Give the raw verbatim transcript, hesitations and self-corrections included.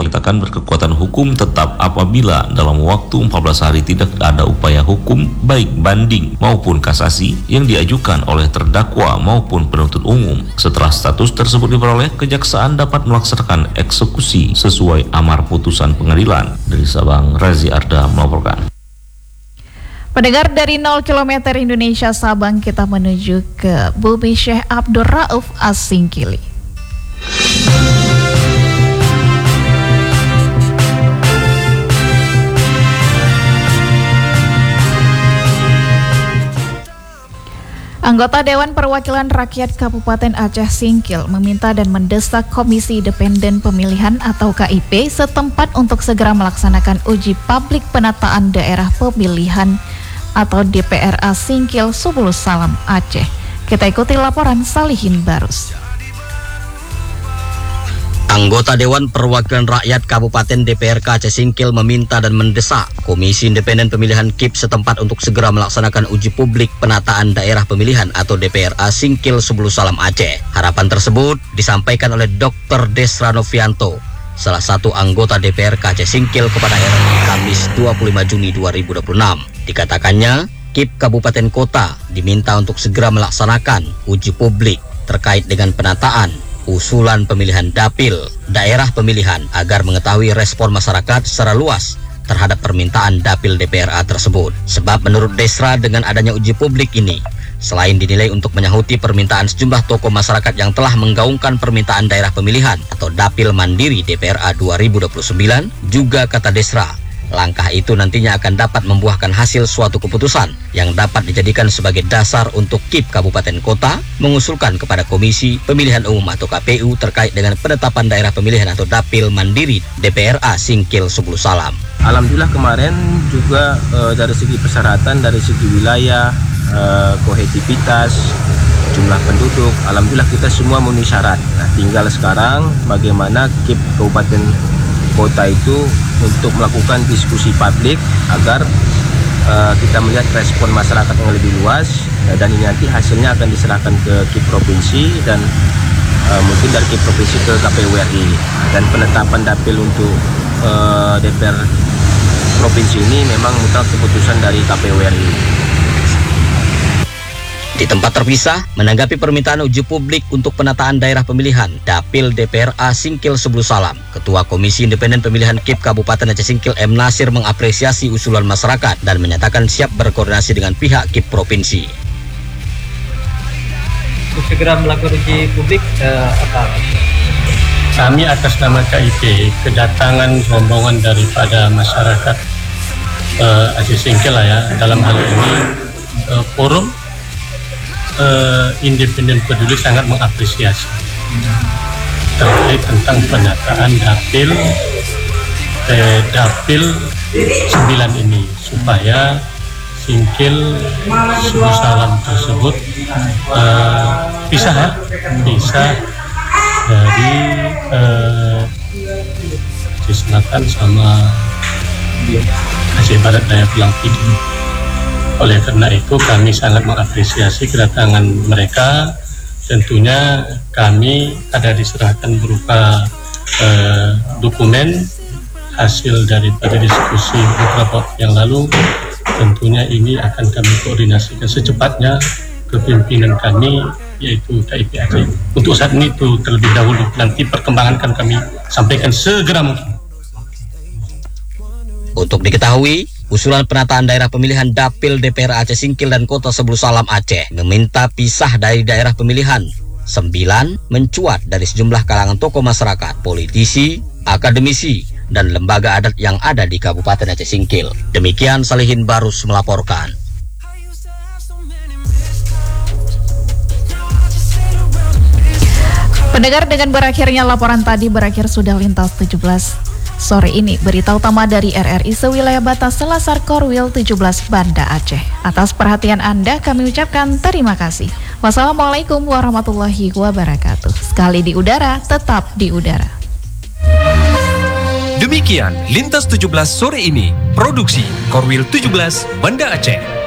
menyatakan berkekuatan hukum tetap apabila dalam waktu empat belas hari tidak ada upaya hukum baik banding maupun kasasi yang diajukan oleh terdakwa maupun penuntut umum. Setelah status tersebut diperoleh, kejaksaan dapat melaksanakan eksekusi sesuai amar putusan pengadilan. Dari Sabang, Razi Arda melaporkan. Pendengar dari nol kilometer Indonesia Sabang, kita menuju ke Bumi Syekh Abdul Rauf As-Singkili. Anggota Dewan Perwakilan Rakyat Kabupaten Aceh Singkil meminta dan mendesak Komisi Independen Pemilihan atau K I P setempat untuk segera melaksanakan uji publik penataan daerah pemilihan atau D P R A Singkil Subul Salam Aceh. Kita ikuti laporan Salihin Barus. Anggota Dewan Perwakilan Rakyat Kabupaten D P R K Aceh Singkil meminta dan mendesak Komisi Independen Pemilihan K I P setempat untuk segera melaksanakan uji publik penataan daerah pemilihan atau D P R A Singkil Subul Salam Aceh. Harapan tersebut disampaikan oleh Doktor Desra Novianto, salah satu anggota D P R K Aceh Singkil kepada R R I Kamis dua puluh lima Juni dua ribu dua puluh enam. Dikatakannya, K I P Kabupaten Kota diminta untuk segera melaksanakan uji publik terkait dengan penataan usulan pemilihan dapil daerah pemilihan agar mengetahui respon masyarakat secara luas terhadap permintaan dapil D P R A tersebut. Sebab menurut Desra, dengan adanya uji publik ini, selain dinilai untuk menyahuti permintaan sejumlah tokoh masyarakat yang telah menggaungkan permintaan daerah pemilihan atau dapil mandiri D P R A dua ribu dua puluh sembilan, juga kata Desra, langkah itu nantinya akan dapat membuahkan hasil suatu keputusan yang dapat dijadikan sebagai dasar untuk K I P Kabupaten Kota mengusulkan kepada Komisi Pemilihan Umum atau K P U terkait dengan penetapan daerah pemilihan atau dapil mandiri D P R A Singkil Subul Salam. Alhamdulillah kemarin juga e, dari segi persyaratan, dari segi wilayah, e, kohesivitas, jumlah penduduk, alhamdulillah kita semua memenuhi syarat. Nah, tinggal sekarang bagaimana K I P Kabupaten Kota itu untuk melakukan diskusi publik agar uh, kita melihat respon masyarakat yang lebih luas, uh, dan ini nanti hasilnya akan diserahkan ke K I P Provinsi dan uh, mungkin dari K I P Provinsi ke K P U R I. Dan penetapan dapil untuk uh, D P R Provinsi ini memang mutlak keputusan dari K P U R I. Di tempat terpisah, menanggapi permintaan uji publik untuk penataan daerah pemilihan dapil D P R A Singkil Subul Salam, Ketua Komisi Independen Pemilihan K I P Kabupaten Aceh Singkil M. Nasir mengapresiasi usulan masyarakat dan menyatakan siap berkoordinasi dengan pihak K I P Provinsi. Untuk segera melakukan uji publik, eh, apa? Kami atas nama K I P kedatangan rombongan daripada masyarakat eh, Aceh Singkil lah ya, dalam hal ini eh, forum Uh, independen peduli sangat mengapresiasi terkait tentang penataan dapil eh, dapil sembilan ini supaya Singkil Subul Salam tersebut uh, pisah ya, pisah dari uh, Aceh Selatan sama Aceh Barat Daya Pelangpidi. Oleh karena itu kami sangat mengapresiasi kedatangan mereka. Tentunya kami ada diserahkan berupa eh, dokumen hasil daripada diskusi beberapa waktu yang lalu. Tentunya ini akan kami koordinasikan secepatnya ke pimpinan kami, yaitu K I P Aceh. Untuk saat ini itu terlebih dahulu, nanti perkembangan akan kami sampaikan segera mungkin. Untuk diketahui, usulan penataan daerah pemilihan dapil D P R A Aceh Singkil dan Kota Subul Salam Aceh meminta pisah dari daerah pemilihan sembilan mencuat dari sejumlah kalangan tokoh masyarakat, politisi, akademisi, dan lembaga adat yang ada di Kabupaten Aceh Singkil. Demikian Salihin Barus melaporkan. Pendengar, dengan berakhirnya laporan tadi berakhir sudah lintas tujuh belas sore ini. Berita utama dari R R I sewilayah batas Selasar Korwil tujuh belas Banda Aceh. Atas perhatian Anda kami ucapkan terima kasih. Wassalamualaikum warahmatullahi wabarakatuh. Sekali di udara, tetap di udara. Demikian Lintas tujuh belas sore ini. Produksi Korwil tujuh belas Banda Aceh.